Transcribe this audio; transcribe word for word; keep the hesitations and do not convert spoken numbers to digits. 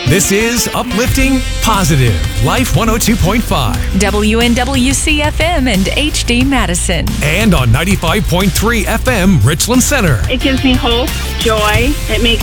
This is Uplifting Positive Life one oh two point five. W N W C F M and H D Madison. And on ninety-five point three F M Richland Center. It gives me hope, joy. It makes